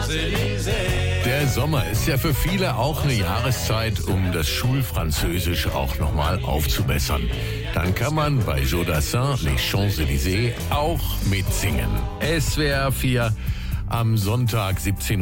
Der Sommer ist ja für viele auch eine Jahreszeit, um das Schulfranzösisch auch nochmal aufzubessern. Dann kann man bei Jodassin, Les Champs-Élysées, auch mitsingen. SWR 4 am Sonntag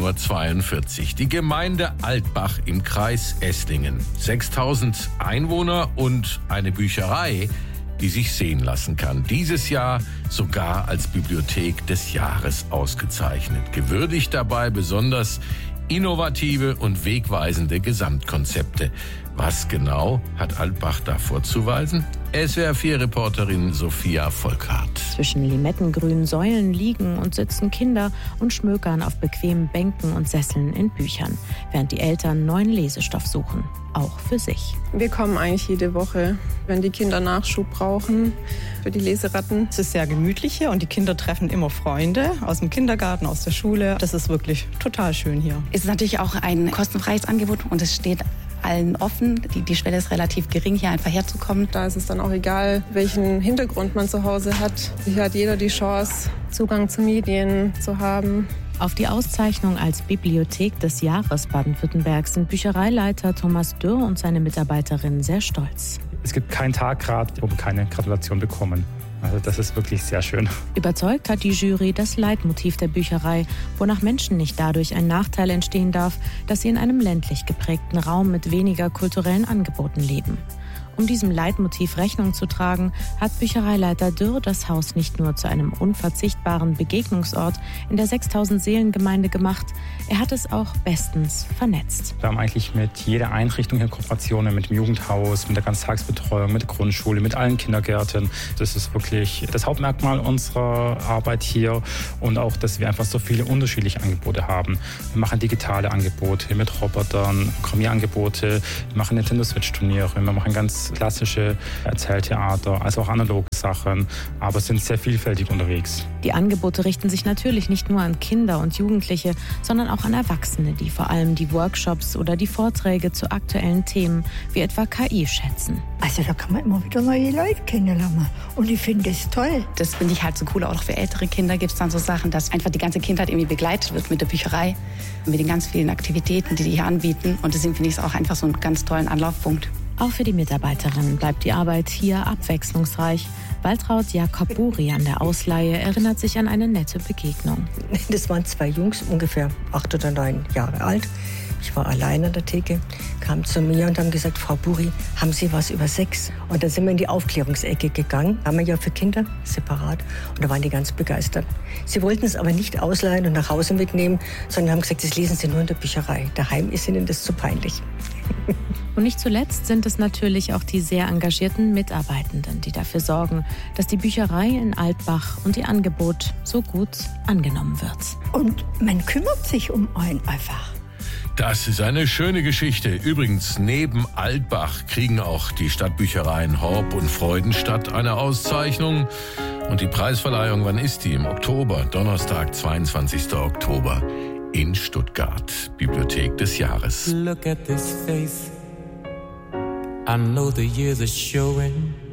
17.42 Uhr. Die Gemeinde Altbach im Kreis Esslingen. 6000 Einwohner und eine Bücherei, die sich sehen lassen kann. Dieses Jahr sogar als Bibliothek des Jahres ausgezeichnet. Gewürdigt dabei besonders innovative und wegweisende Gesamtkonzepte. Was genau hat Altbach da vorzuweisen? SWR4-Reporterin Sophia Volkart. Zwischen limettengrünen Säulen liegen und sitzen Kinder und schmökern auf bequemen Bänken und Sesseln in Büchern, während die Eltern neuen Lesestoff suchen, auch für sich. Wir kommen eigentlich jede Woche, wenn die Kinder Nachschub brauchen für die Leseratten. Es ist sehr gemütlich hier und die Kinder treffen immer Freunde aus dem Kindergarten, aus der Schule. Das ist wirklich total schön hier. Es ist natürlich auch ein kostenfreies Angebot und es steht allen offen. Die Schwelle ist relativ gering, hier einfach herzukommen. Da ist es dann auch egal, welchen Hintergrund man zu Hause hat. Hier hat jeder die Chance, Zugang zu Medien zu haben. Auf die Auszeichnung als Bibliothek des Jahres Baden-Württembergs sind Büchereileiter Thomas Dürr und seine Mitarbeiterinnen sehr stolz. Es gibt keinen Tag gerade, wo wir keine Gratulation bekommen. Also das ist wirklich sehr schön. Überzeugt hat die Jury das Leitmotiv der Bücherei, wonach Menschen nicht dadurch ein Nachteil entstehen darf, dass sie in einem ländlich geprägten Raum mit weniger kulturellen Angeboten leben. Um diesem Leitmotiv Rechnung zu tragen, hat Büchereileiter Dürr das Haus nicht nur zu einem unverzichtbaren Begegnungsort in der 6000-Seelen-Gemeinde gemacht, er hat es auch bestens vernetzt. Wir haben eigentlich mit jeder Einrichtung hier Kooperationen, mit dem Jugendhaus, mit der Ganztagsbetreuung, mit der Grundschule, mit allen Kindergärten. Das ist wirklich das Hauptmerkmal unserer Arbeit hier und auch, dass wir einfach so viele unterschiedliche Angebote haben. Wir machen digitale Angebote mit Robotern, Programmierangebote, wir machen Nintendo Switch-Turniere, wir machen ganz klassische Erzähltheater, also auch analoge Sachen, aber sind sehr vielfältig unterwegs. Die Angebote richten sich natürlich nicht nur an Kinder und Jugendliche, sondern auch an Erwachsene, die vor allem die Workshops oder die Vorträge zu aktuellen Themen wie etwa KI schätzen. Also da kann man immer wieder neue Leute kennenlernen und ich finde es toll. Das finde ich halt so cool. Auch für ältere Kinder gibt es dann so Sachen, dass einfach die ganze Kindheit irgendwie begleitet wird mit der Bücherei, mit den ganz vielen Aktivitäten, die hier anbieten. Und deswegen finde ich es auch einfach so einen ganz tollen Anlaufpunkt. Auch für die Mitarbeiterinnen bleibt die Arbeit hier abwechslungsreich. Waltraud Jakob-Buri an der Ausleihe erinnert sich an eine nette Begegnung. Das waren 2 Jungs, ungefähr 8 oder 9 Jahre alt. Ich war allein an der Theke, kamen zu mir und haben gesagt, Frau Buri, haben Sie was über Sex? Und dann sind wir in die Aufklärungsecke gegangen, haben wir ja für Kinder separat und da waren die ganz begeistert. Sie wollten es aber nicht ausleihen und nach Hause mitnehmen, sondern haben gesagt, das lesen Sie nur in der Bücherei. Daheim ist Ihnen das zu peinlich. Und nicht zuletzt sind es natürlich auch die sehr engagierten Mitarbeitenden, die dafür sorgen, dass die Bücherei in Altbach und ihr Angebot so gut angenommen wird. Und man kümmert sich um einen einfach. Das ist eine schöne Geschichte. Übrigens, neben Altbach kriegen auch die Stadtbüchereien Horb und Freudenstadt eine Auszeichnung. Und die Preisverleihung, wann ist die? Im Oktober, Donnerstag, 22. Oktober in Stuttgart. Bibliothek des Jahres. Look at this face. I know the years are showing.